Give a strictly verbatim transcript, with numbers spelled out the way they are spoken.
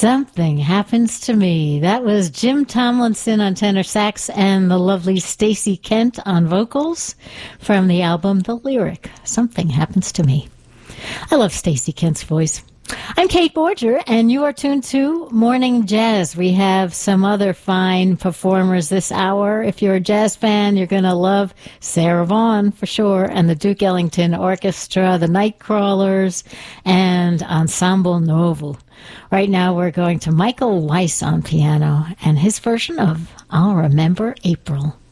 Something Happens to Me. That was Jim Tomlinson on tenor sax and the lovely Stacey Kent on vocals from the album The Lyric, Something Happens to Me. I love Stacey Kent's voice. I'm Kate Borger, and you are tuned to Morning Jazz. We have some other fine performers this hour. If you're a jazz fan, you're going to love Sarah Vaughan, for sure, and the Duke Ellington Orchestra, the Nightcrawlers, and Ensemble Novo. Right now, we're going to Michael Weiss on piano and his version of I'll Remember April.